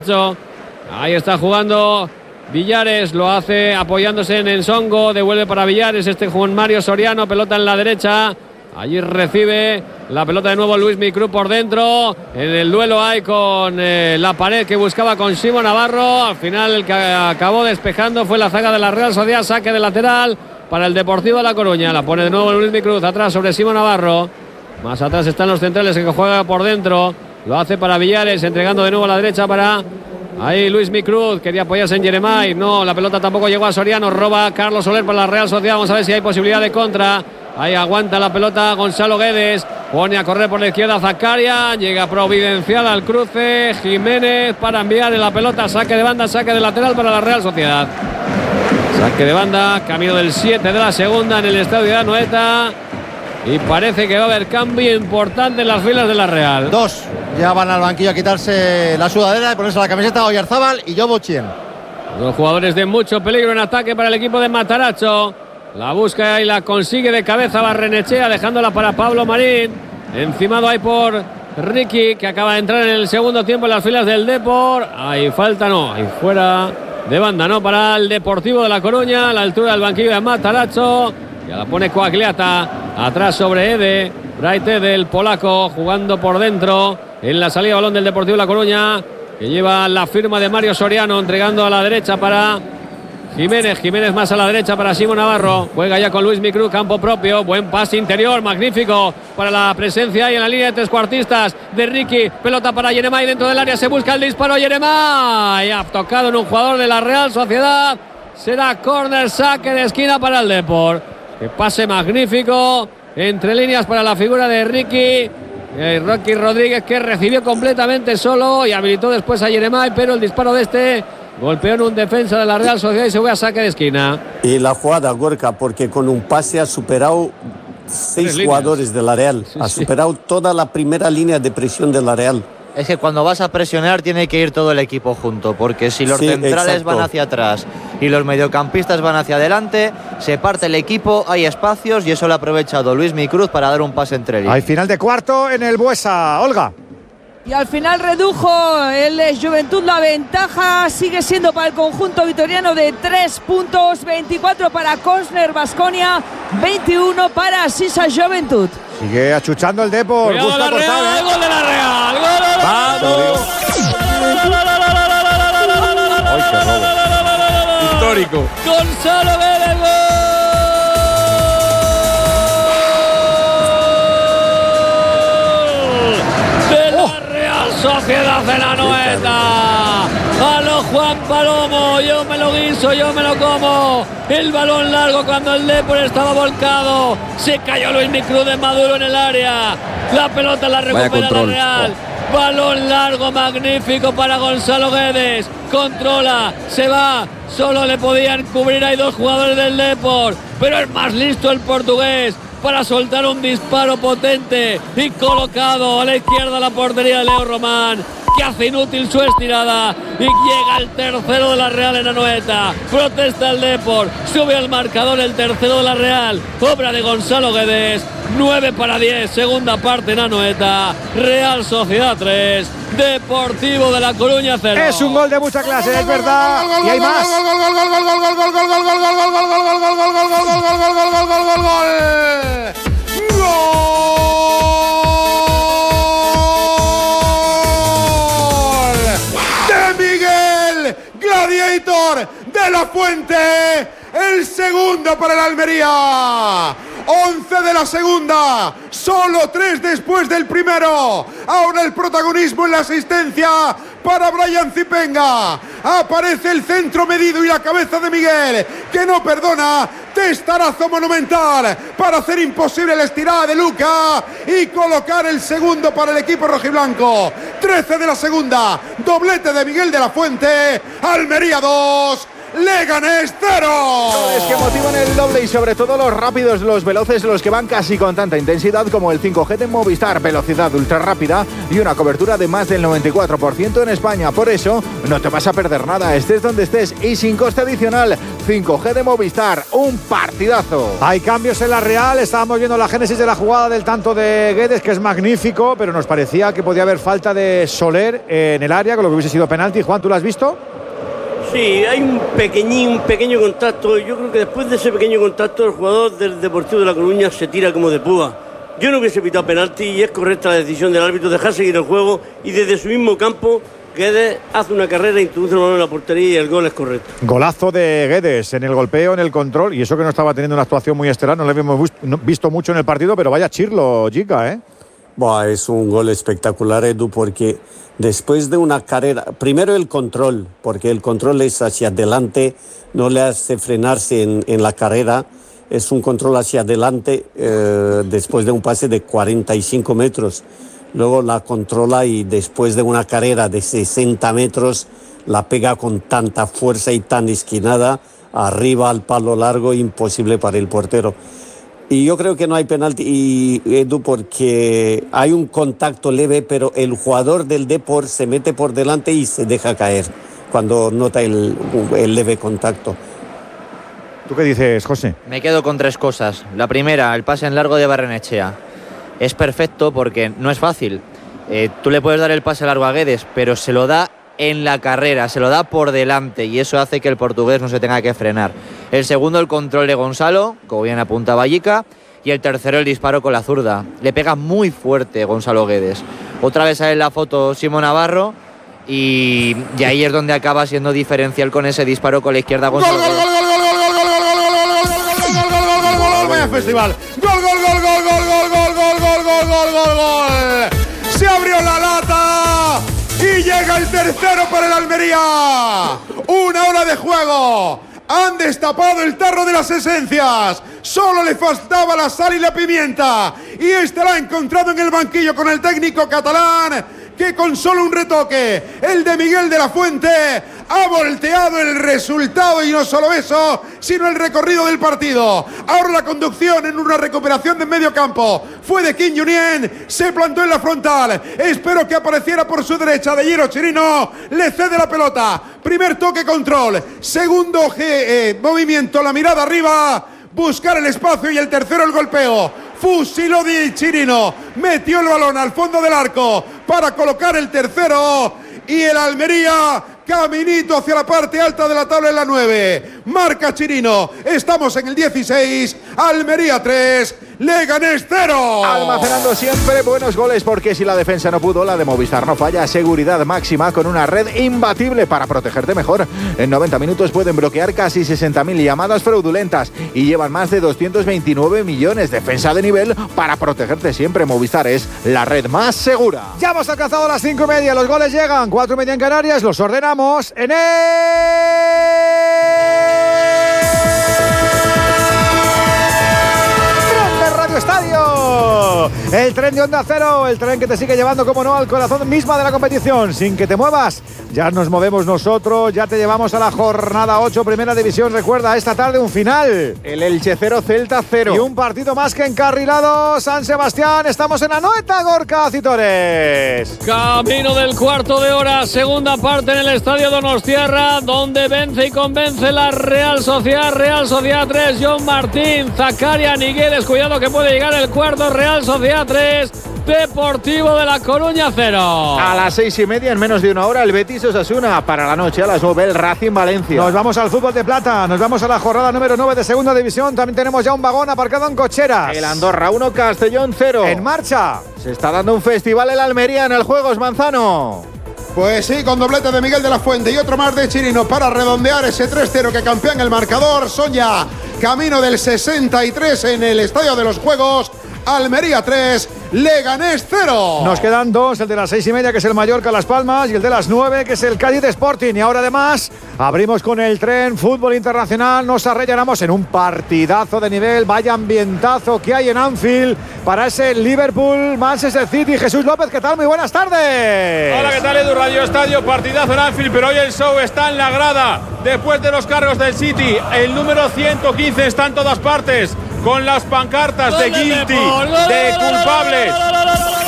Ahí está jugando Villares, lo hace apoyándose en Ensongo, devuelve para Villares, Juan Mario Soriano, pelota en la derecha, allí recibe la pelota de nuevo Luismi Cruz por dentro, en el duelo hay con la pared que buscaba con Simón Navarro, al final el que acabó despejando fue la zaga de la Real Sociedad, saque de lateral para el Deportivo de La Coruña, la pone de nuevo Luismi Cruz atrás sobre Simón Navarro, más atrás están los centrales que juega por dentro, lo hace para Villares, entregando de nuevo a la derecha para... Ahí Luismi Cruz, quería apoyarse en Jeremai, no, la pelota tampoco llegó a Soriano, roba Carlos Soler para la Real Sociedad, vamos a ver si hay posibilidad de contra, ahí aguanta la pelota Gonzalo Guedes, pone a correr por la izquierda Zakaria, llega Providencial al cruce, Jiménez para enviar en la pelota, saque de banda, saque de lateral para la Real Sociedad, saque de banda, camino del 7 de la segunda en el estadio de Anoeta. Y parece que va a haber cambio importante en las filas de la Real. Dos ya van al banquillo a quitarse la sudadera y ponerse la camiseta, Oyarzábal y Yobo Chien. Dos jugadores de mucho peligro en ataque para el equipo de Matarazzo. La busca y la consigue de cabeza Barrenechea, dejándola para Pablo Marín. Encimado ahí por Ricky, que acaba de entrar en el segundo tiempo en las filas del Depor. Ahí falta, no, ahí fuera de banda, no, para el Deportivo de La Coruña, a la altura del banquillo de Matarazzo. Ya la pone Coagliata, atrás sobre Ede, Braite del polaco, jugando por dentro, en la salida de balón del Deportivo de La Coruña, que lleva la firma de Mario Soriano, entregando a la derecha para Jiménez más a la derecha para Simón Navarro, juega ya con Luismi Cruz, campo propio, buen pase interior, magnífico para la presencia ahí en la línea de trescuartistas de Ricky, pelota para Jeremai dentro del área, se busca el disparo, Jeremai, ha tocado en un jugador de la Real Sociedad, será córner, saque de esquina para el Depor. Que pase magnífico entre líneas para la figura de Rocky Rodríguez, que recibió completamente solo y habilitó después a Jeremai, pero el disparo de este golpeó en un defensa de la Real Sociedad y se fue a saque de esquina. Y la jugada, Gorka, porque con un pase ha superado 6 jugadores de la Real, ha superado toda la primera línea de presión de la Real. Es que cuando vas a presionar tiene que ir todo el equipo junto, porque si los centrales van hacia atrás y los mediocampistas van hacia adelante, se parte el equipo, hay espacios y eso lo ha aprovechado Luismi Cruz para dar un pase entre líneas. Hay final de cuarto en el Buesa, Olga. Y al final redujo el Juventud la ventaja, sigue siendo para el conjunto vitoriano de 3 puntos, 24 para Cosner Baskonia, 21 para Sisa Juventud. Sigue achuchando el Depor. Gol de la Real, gol de la Real, ¡vamos! ¡Ay, qué robo! Histórico. Gonzalo Guedes, gol de la Real Sociedad de la Anoeta. A los Juan Palomo, yo me lo guiso, yo me lo como. El balón largo cuando el Depor estaba volcado. Se cayó Luismi Cruz de Maduro en el área. La pelota la recupera la Real. Balón largo magnífico para Gonzalo Guedes. Controla, se va. Solo le podían cubrir, hay dos jugadores del Depor. Pero es más listo el portugués para soltar un disparo potente y colocado a la izquierda la portería de Leo Román, que hace inútil su estirada y llega el tercero de la Real en Anoeta. Protesta el Depor, sube al marcador el tercero de la Real, obra de Gonzalo Guedes. 9-10, segunda parte en Anoeta. Real Sociedad 3, Deportivo de La Coruña 0. Es un gol de mucha clase, es verdad. Y hay más. Gladiator de la Fuente, el segundo para el Almería. 11 de la segunda, solo 3 después del primero. Ahora el protagonismo en la asistencia para Brian Zipenga. Aparece el centro medido y la cabeza de Miguel, que no perdona. Testarazo monumental para hacer imposible la estirada de Luca y colocar el segundo para el equipo rojiblanco. 13 de la segunda, doblete de Miguel de la Fuente. Almería 2, Leganés 0. Goles que motivan el doble y sobre todo los rápidos, los veloces, los que van casi con tanta intensidad como el 5G de Movistar, velocidad ultra rápida y una cobertura de más del 94% en España. Por eso no te vas a perder nada, estés donde estés y sin coste adicional. 5G de Movistar, un partidazo. Hay cambios en la Real, estábamos viendo la génesis de la jugada del tanto de Guedes, que es magnífico, pero nos parecía que podía haber falta de Soler en el área, con lo que hubiese sido penalti. Juan, ¿tú lo has visto? Sí, hay un pequeño contacto. Yo creo que después de ese pequeño contacto el jugador del Deportivo de La Coruña se tira como de púa. Yo no hubiese pitado penalti y es correcta la decisión del árbitro dejar seguir el juego y desde su mismo campo Guedes hace una carrera, introduce el balón en la portería y el gol es correcto. Golazo de Guedes en el golpeo, en el control, y eso que no estaba teniendo una actuación muy estelar, no lo habíamos visto mucho en el partido, pero vaya chirlo, Giga, ¿eh? Es un gol espectacular, Edu, porque después de una carrera, primero el control, porque el control es hacia adelante, no le hace frenarse en la carrera, es un control hacia adelante después de un pase de 45 metros. Luego la controla y después de una carrera de 60 metros la pega con tanta fuerza y tan esquinada arriba al palo largo, imposible para el portero. Y yo creo que no hay penalti, Edu, porque hay un contacto leve, pero el jugador del Depor se mete por delante y se deja caer cuando nota el leve contacto. ¿Tú qué dices, José? Me quedo con tres cosas. La primera, el pase en largo de Barrenechea. Es perfecto porque no es fácil. Tú le puedes dar el pase largo a Guedes, pero se lo da en la carrera, se lo da por delante y eso hace que el portugués no se tenga que frenar. El segundo, el control de Gonzalo, como bien apuntaba Yica, y el tercero, el disparo con la zurda. Le pega muy fuerte Gonzalo Guedes. Otra vez sale en la foto Simón Navarro y ahí es donde acaba siendo diferencial con ese disparo con la izquierda Gonzalo Guedes. Festival. Gol. Se abrió la lata y llega el tercero para el Almería. Una hora de juego. Han destapado el tarro de las esencias. Solo le faltaba la sal y la pimienta. Y este la ha encontrado en el banquillo con el técnico catalán, que con solo un retoque, el de Miguel de la Fuente, ha volteado el resultado y no solo eso, sino el recorrido del partido. Ahora la conducción en una recuperación de medio campo fue de Kim Junien, se plantó en la frontal, esperó que apareciera por su derecha de Giro Chirino, le cede la pelota, primer toque control, segundo movimiento, la mirada arriba, buscar el espacio y el tercero el golpeo. Fusiló Di Chirino, metió el balón al fondo del arco para colocar el tercero y el Almería caminito hacia la parte alta de la tabla en la 9. Marca Chirino, estamos en el 16, Almería 3, Leganés 0. Almacenando siempre buenos goles porque si la defensa no pudo, la de Movistar no falla. Seguridad máxima con una red imbatible para protegerte mejor. En 90 minutos pueden bloquear casi 60.000 llamadas fraudulentas y llevan más de 229 millones. Defensa de nivel para protegerte siempre. Movistar es la red más segura. Ya hemos alcanzado las 5:30, los goles llegan, 4:30 en Canarias, los ordenamos en Estadio, el tren de Onda Cero, el tren que te sigue llevando, como no, al corazón misma de la competición, sin que te muevas. Ya nos movemos nosotros, ya te llevamos a la jornada 8, Primera División. Recuerda, esta tarde un final, el Elche 0, Celta 0. Y un partido más que encarrilado, San Sebastián. Estamos en Anoeta, Gorka Citores. Camino del cuarto de hora, segunda parte en el Estadio Donostiarra, donde vence y convence la Real Sociedad 3, John Martín, Zakaria, Niguedes, cuidado que puede llegar el cuarto. Real Sociedad 3, Deportivo de La Coruña 0. A las 6:30, en menos de una hora, el Betis Osasuna. Para la noche a las 9, el Racing Valencia. Nos vamos al fútbol de plata, nos vamos a la jornada número 9 de Segunda División. También tenemos ya un vagón aparcado en Cocheras. El Andorra 1, Castellón 0. En marcha. Se está dando un festival en Almería en el Juegos Manzano. Pues sí, con doblete de Miguel de la Fuente y otro más de Chirino para redondear ese 3-0 que campeón el marcador. Son ya camino del 63 en el Estadio de los Juegos. Almería 3, Leganés 0. Nos quedan dos, el de las 6:30 que es el Mallorca Las Palmas y el de las 9 que es el Cádiz Sporting. Y ahora además abrimos con el tren fútbol internacional, nos arrellanamos en un partidazo de nivel, vaya ambientazo que hay en Anfield para ese Liverpool Manchester City. Jesús López, ¿qué tal? Muy buenas tardes. Hola, ¿qué tal, Edu? Radio Estadio, partidazo en Anfield, pero hoy el show está en la grada. Después de los cargos del City, el número 115 está en todas partes, con las pancartas de guilty, de culpables.